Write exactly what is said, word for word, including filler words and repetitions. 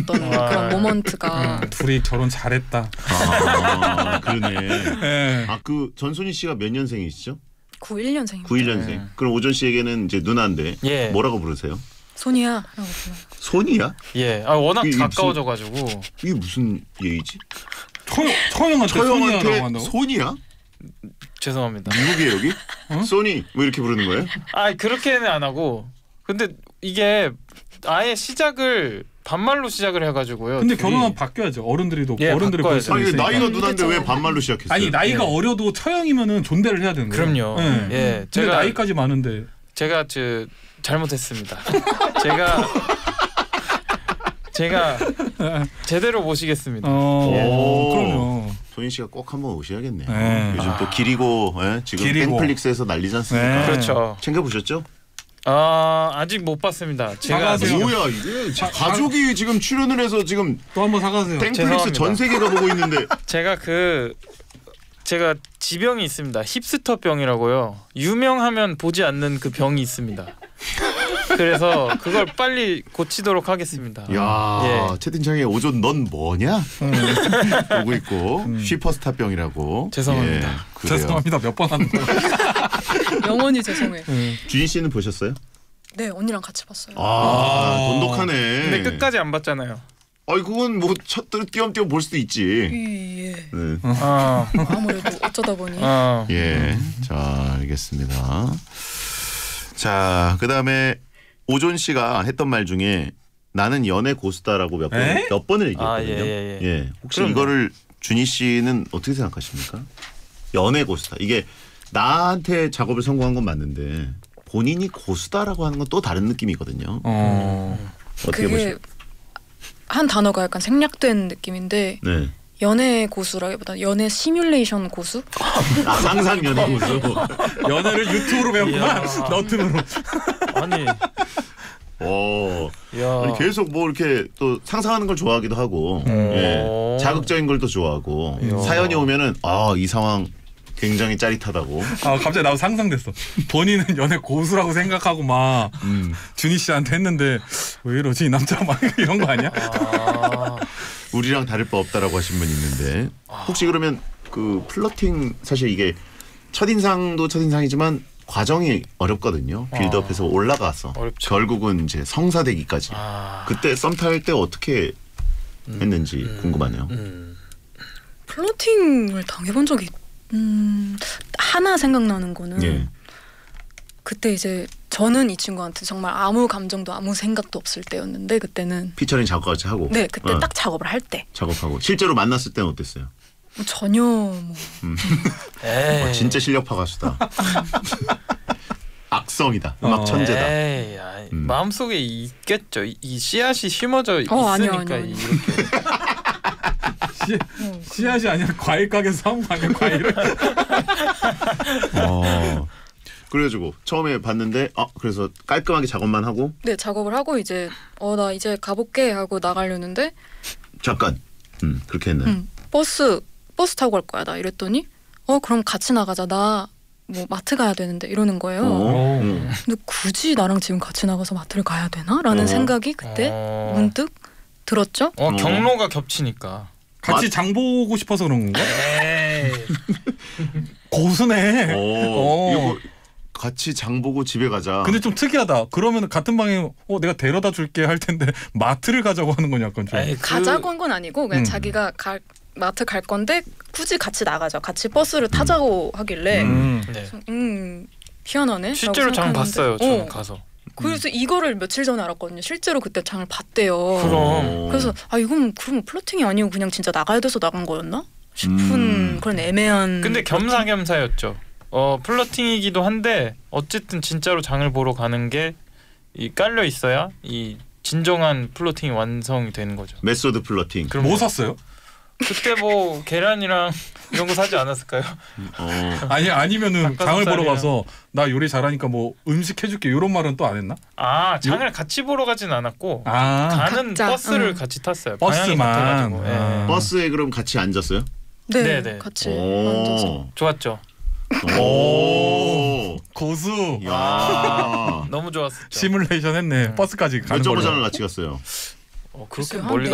있었던 그런 모먼트가. 음, 둘이 결혼 잘했다. 아, 그러네. 네. 아, 그 전소니 씨가 몇 년생이시죠? 구십일 년생입니다. 구십일 년생. 네. 그럼 오존 씨에게는 이제 누나인데 예. 뭐라고 부르세요? 소니야라고 불러요. 소니야? 예. 아 워낙 이게 가까워져가지고. 이게 무슨 예의지? 처, 처형한테 소니야라고 처형한테 한다고? 소니야? 죄송합니다. 미국에 여기? 어? 소니 뭐 이렇게 부르는 거예요? 아 그렇게는 안 하고. 근데 이게 아예 시작을 반말로 시작을 해가지고요. 근데 둘이. 결혼하면 바뀌어야죠. 어른들이 도 예, 어른들이 볼 바꿔야죠. 수 아니 있으니까. 나이가 누나인데 그쵸. 왜 반말로 시작했어요? 아니 나이가 예. 어려도 처형이면은 존대를 해야 되는 거예요. 그럼요. 네. 예. 근데 제가 나이까지 많은데. 제가 저 잘못했습니다. 제가 제가 제대로 모시겠습니다. 어, 오. 그럼요. 소니 씨가 꼭 한번 오셔야겠네요. 네. 요즘 또 기리고 예? 지금 기리고. 땡플릭스에서 난리지 않습니까? 네. 그렇죠. 챙겨 보셨죠? 아 아직 못 봤습니다. 제가 사과하세요. 뭐야 이게 가족이 지금 출연을 해서 지금 또 한번 사과하세요. 땡플릭스 죄송합니다. 전 세계가 보고 있는데 제가 그 제가 지병이 있습니다. 힙스터병이라고요. 유명하면 보지 않는 그 병이 있습니다. 그래서 그걸 빨리 고치도록 하겠습니다. 야 예. 채팅창에 오존 넌 뭐냐 보고 있고 슈퍼스타병이라고. 죄송합니다. 예, 그래요. 죄송합니다. 몇 번 하는 거예요. 영원히 죄송해요. 준희 씨는 보셨어요? 네, 언니랑 같이 봤어요. 아 아. 돈독하네. 근데 끝까지 안 봤잖아요. 아이 그건 뭐 첫 띄엄띄엄 볼 수도 있지. 예, 예. 네. 아, 아무래도 어쩌다 보니. 아. 예, 자 알겠습니다. 자 그다음에 오존 씨가 했던 말 중에 나는 연애 고수다라고 몇 번 에? 몇 번을 아, 얘기했거든요. 예, 예, 예. 혹시 그럼요. 이거를 준희 씨는 어떻게 생각하십니까? 연애 고수다. 이게 나한테 작업을 성공한 건 맞는데 본인이 고수다라고 하는 건 또 다른 느낌이거든요. 어. 어떻게 그게 보십니까? 한 단어가 약간 생략된 느낌인데 네. 연애 고수라기보다 연애 시뮬레이션 고수? 아, 상상 연애 고수. 연애를 유튜브로 배웠구나. 이야. 너튜브로. 아니, 어. 야. 아니 계속 뭐 이렇게 또 상상하는 걸 좋아하기도 하고, 예. 자극적인 걸 또 좋아하고, 이야. 사연이 오면은 아 이 상황 굉장히 짜릿하다고. 아 갑자기 나도 상상됐어. 본인은 연애 고수라고 생각하고 막 음. 준희 씨한테 했는데 왜 이러지 이 남자 막 이런 거 아니야? 아. 우리랑 다를 바 없다라고 하신 분 있는데 혹시 그러면 그 플러팅 사실 이게 첫인상도 첫인상이지만 과정이 어렵거든요. 빌드업해서 올라가서 어렵죠. 결국은 이제 성사되기까지. 아. 그때 썸 탈 때 어떻게 했는지 음. 궁금하네요. 음. 플러팅을 당해본 적이 음, 하나 생각나는 거는 예. 그때 이제 저는 이 친구한테 정말 아무 감정도 아무 생각도 없을 때였는데 그때는 피처링 작업까지 하고. 네 그때 어, 딱 작업을 할 때 작업하고 실제로 만났을 때는 어땠어요? 뭐 전혀 뭐 에이. 어, 진짜 실력파 가수다. 악성이다. 음악 어. 천재다. 에이, 아이, 음. 마음속에 있겠죠. 이, 이 씨앗이 심어져 어, 아니요, 있으니까 아니요, 아니요. 이렇게. 씨, 씨앗이 아니라 과일 가게에서 사온 거 아니야 과일을? 어. 그래가지고 처음에 봤는데 아 그래서 깔끔하게 작업만 하고 네 작업을 하고 이제 어 나 이제 가볼게 하고 나가려는데 잠깐 음 그렇게 했나요? 음, 버스 버스 타고 갈 거야 나 이랬더니 어 그럼 같이 나가자 나 뭐 마트 가야 되는데 이러는 거예요. 어? 음. 근데 굳이 나랑 지금 같이 나가서 마트를 가야 되나? 라는 어. 생각이 그때 어. 문득 들었죠. 어, 어. 경로가 겹치니까. 같이 맛- 장 보고 싶어서 그런 건가? 에이. 고수네. 어, 어. 이거 같이 장 보고 집에 가자. 근데 좀 특이하다. 그러면 같은 방에 어 내가 데려다 줄게 할 텐데 마트를 가자고 하는 건 약간 좀. 에이, 그- 가자고 한 건 아니고 그냥 음. 자기가 갈 마트 갈 건데 굳이 같이 나가자. 같이 버스를 타자고 하길래 음. 네. 음 희한하네. 실제로 라고 장 생각했는데, 봤어요. 저는 어. 가서. 그래서 이거를 며칠 전에 알았거든요. 실제로 그때 장을 봤대요. 그럼. 어. 그래서 아 이건 그럼 플러팅이 아니고 그냥 진짜 나가야 돼서 나간 거였나 싶은 음. 그런 애매한. 근데 겸사겸사였죠. 어 플러팅이기도 한데 어쨌든 진짜로 장을 보러 가는 게 이 깔려 있어야 이 진정한 플러팅이 완성이 되는 거죠. 메소드 플러팅. 그럼 뭐 샀어요? 그때 뭐 계란이랑 이런 거 사지 않았을까요? 어. 아니 아니면은 장을 보러 닭가슴살이랑. 가서 나 요리 잘하니까 뭐 음식 해줄게 이런 말은 또 안 했나? 아 장을 같이 보러 가진 않았고 아 가는 각자, 버스를 응. 같이 탔어요. 버스만. 방향이 같아가지고. 예. 아. 버스에 그럼 같이 앉았어요? 네, 네, 네. 같이 앉아서. 오. 좋았죠. 오. 고수. 야. 너무 좋았었죠. 시뮬레이션 했네. 버스까지 가는 몇 걸로. 정거장을 같이 갔어요? 어, 그렇게 글쎄요, 멀리